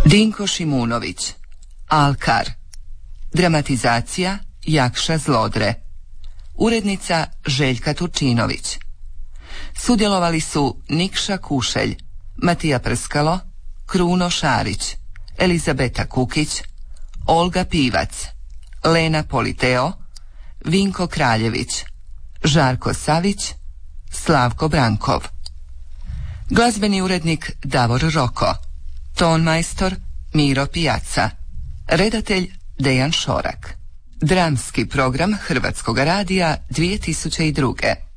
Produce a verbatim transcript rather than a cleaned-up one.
Dinko Šimunović, Alkar. Dramatizacija Jakša Zlodre. Urednica Željka Turčinović. Sudjelovali su Nikša Kušelj, Matija Prskalo, Kruno Šarić, Elizabeta Kukić, Olga Pivac, Lena Politeo, Vinko Kraljević, Žarko Savić, Slavko Brankov. Glazbeni urednik Davor Roko. Tonmajstor Miro Pijaca. Redatelj Dejan Šorak. Dramski program Hrvatskog radija dvije tisuće druge.